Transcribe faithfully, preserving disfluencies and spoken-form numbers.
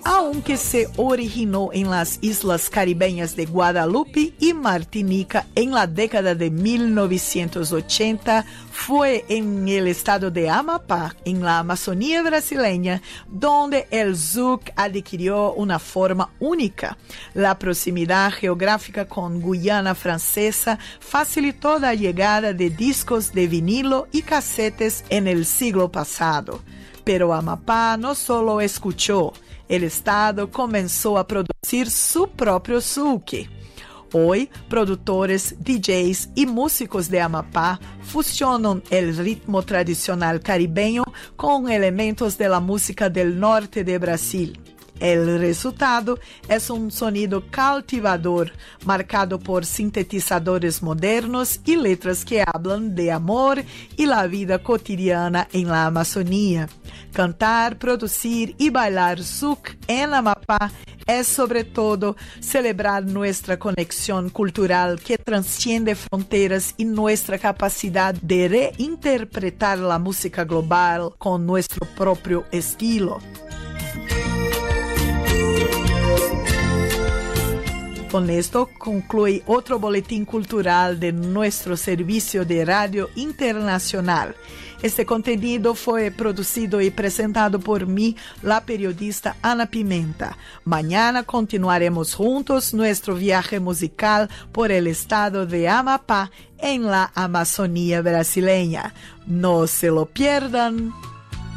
aunque se originó en las islas caribeñas de Guadalupe y Martinica en la década de mil novecientos ochenta, fue en el estado de Amapá, en la Amazonía brasileña, donde el zouk adquirió una forma única. La proximidad geográfica con Guyana Francesa facilitó la llegada de discos de vinilo y casetes en el siglo pasado. Pero Amapá no solo escuchó, el estado comenzó a producir su propio zouk. Hoy, productores, D Js y músicos de Amapá fusionan el ritmo tradicional caribeño con elementos de la música del norte de Brasil. El resultado es un sonido cautivador, marcado por sintetizadores modernos y letras que hablan de amor y la vida cotidiana en la Amazonía. Cantar, producir y bailar zouk en Amapá es sobre todo celebrar nuestra conexión cultural que trasciende fronteras y nuestra capacidad de reinterpretar la música global con nuestro propio estilo. Con esto concluye otro boletín cultural de nuestro servicio de radio internacional. Este contenido fue producido y presentado por mí, la periodista Ana Pimenta. Mañana continuaremos juntos nuestro viaje musical por el estado de Amapá en la Amazonía brasileña. No se lo pierdan.